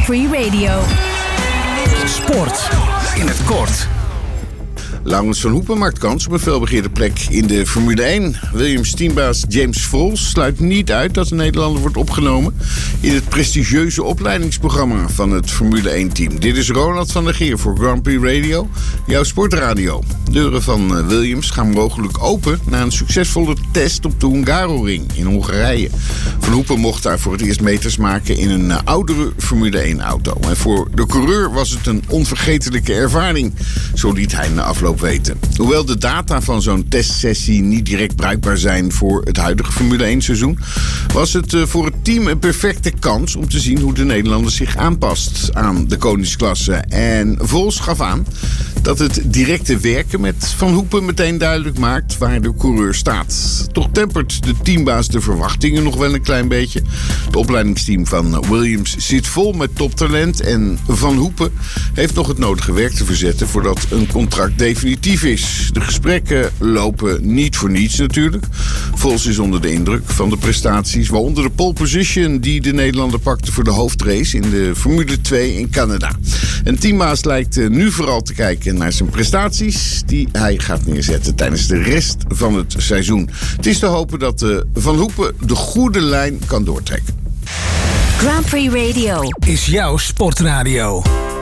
Grand Prix Radio. Sport in het kort. Laurens van Hoepen maakt kans op een felbegeerde plek in de Formule 1. Williams-teambaas James Vols sluit niet uit dat de Nederlander wordt opgenomen in het prestigieuze opleidingsprogramma van het Formule 1-team. Dit is Ronald van der Geer voor Grand Prix Radio, jouw sportradio. Deuren van Williams gaan mogelijk open na een succesvolle test op de Hungaroring in Hongarije. Van Hoepen mocht daar voor het eerst meters maken in een oudere Formule 1-auto. En voor de coureur was het een onvergetelijke ervaring, zo liet hij na afloop weten. Hoewel de data van zo'n testsessie niet direct bruikbaar zijn voor het huidige Formule 1-seizoen, was het voor het team een perfecte kans om te zien hoe de Nederlander zich aanpast aan de koningsklasse. En Vols gaf aan dat het directe werken met Van Hoepen meteen duidelijk maakt waar de coureur staat. Toch tempert de teambaas de verwachtingen nog wel een klein beetje. Het opleidingsteam van Williams zit vol met toptalent en Van Hoepen heeft nog het nodige werk te verzetten voordat een contract definitief is. De gesprekken lopen niet voor niets natuurlijk. Vols is onder de indruk van de prestaties, waaronder de pole position die de Nederlander pakte voor de hoofdrace in de Formule 2 in Canada. En teambaas lijkt nu vooral te kijken naar zijn prestaties die hij gaat neerzetten tijdens de rest van het seizoen. Het is te hopen dat Van Hoepen de goede lijn kan doortrekken. Grand Prix Radio Is jouw sportradio.